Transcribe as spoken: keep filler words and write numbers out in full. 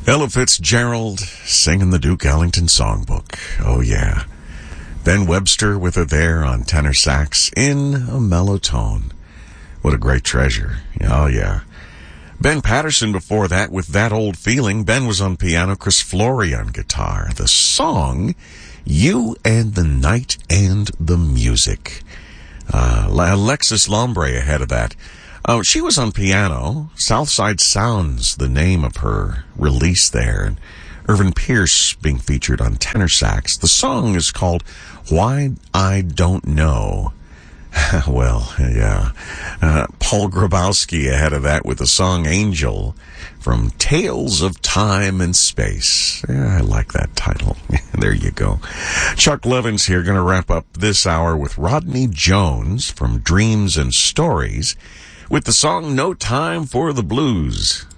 Ella Fitzgerald singing the Duke Ellington songbook. Oh, yeah. Ben Webster with her there on tenor sax in a mellow tone. What a great treasure. Oh, yeah. Ben Patterson before that with That Old Feeling. Ben was on piano, Chris Flory on guitar. The song, You and the Night and the Music. Uh, Alexis Lombre ahead of that. Uh, she was on piano. Southside Sounds, the name of her release there. And Irvin Pierce being featured on tenor sax. The song is called Why I Don't Know. Well, yeah. Uh, Paul Grabowski ahead of that with the song Angel from Tales of Time and Space. Yeah, I like that title. There you go. Chuck Levins here, going to wrap up this hour with Rodney Jones from Dreams and Stories with the song No Time for the Blues.